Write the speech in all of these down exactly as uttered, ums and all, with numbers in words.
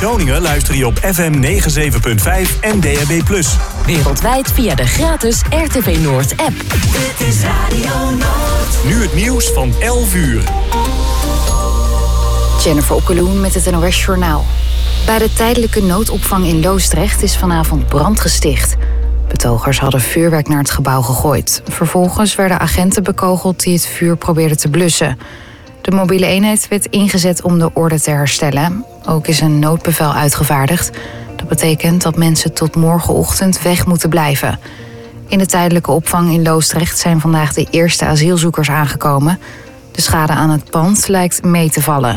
Groningen luister je op F M negenenzeventig komma vijf en D A B plus. Wereldwijd via de gratis R T V Noord app. Dit is Radio Noord. Nu het nieuws van elf uur. Jennifer Okkeloen met het N O S Journaal. Bij de tijdelijke noodopvang in Loosdrecht is vanavond brand gesticht. Betogers hadden vuurwerk naar het gebouw gegooid. Vervolgens werden agenten bekogeld die het vuur probeerden te blussen. De mobiele eenheid werd ingezet om de orde te herstellen. Ook is een noodbevel uitgevaardigd. Dat betekent dat mensen tot morgenochtend weg moeten blijven. In de tijdelijke opvang in Loosdrecht zijn vandaag de eerste asielzoekers aangekomen. De schade aan het pand lijkt mee te vallen.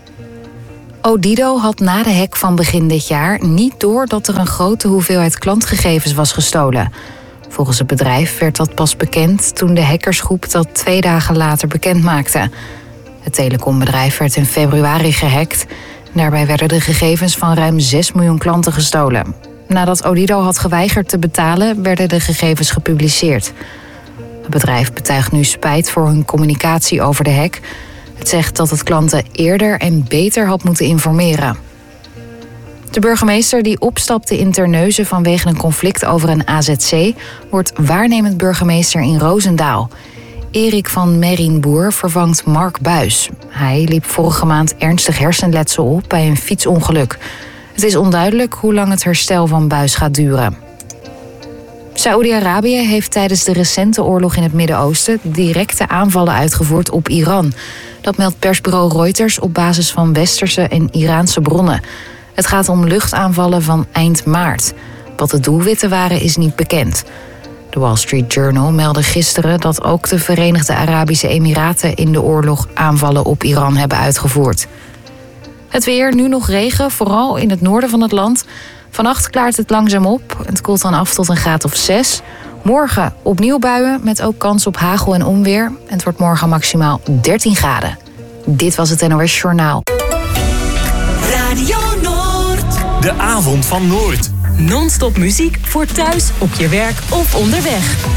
Odido had na de hack van begin dit jaar niet door dat er een grote hoeveelheid klantgegevens was gestolen. Volgens het bedrijf werd dat pas bekend toen de hackersgroep dat twee dagen later bekend maakte. Het telecombedrijf werd in februari gehackt. Daarbij werden de gegevens van ruim zes miljoen klanten gestolen. Nadat Odido had geweigerd te betalen, werden de gegevens gepubliceerd. Het bedrijf betuigt nu spijt voor hun communicatie over de hack. Het zegt dat het klanten eerder en beter had moeten informeren. De burgemeester die opstapte in Terneuzen vanwege een conflict over een A Z C... wordt waarnemend burgemeester in Roosendaal. Erik van Merienboer vervangt Mark Buis. Hij liep vorige maand ernstig hersenletsel op bij een fietsongeluk. Het is onduidelijk hoe lang het herstel van Buis gaat duren. Saoedi-Arabië heeft tijdens de recente oorlog in het Midden-Oosten directe aanvallen uitgevoerd op Iran. Dat meldt persbureau Reuters op basis van westerse en Iraanse bronnen. Het gaat om luchtaanvallen van eind maart. Wat de doelwitten waren is niet bekend. De Wall Street Journal meldde gisteren dat ook de Verenigde Arabische Emiraten in de oorlog aanvallen op Iran hebben uitgevoerd. Het weer, nu nog regen, vooral in het noorden van het land. Vannacht klaart het langzaam op. Het koelt dan af tot een graad of zes. Morgen opnieuw buien met ook kans op hagel en onweer. Het wordt morgen maximaal dertien graden. Dit was het N O S Journaal. Radio Noord. De avond van Noord. Non-stop muziek voor thuis, op je werk of onderweg.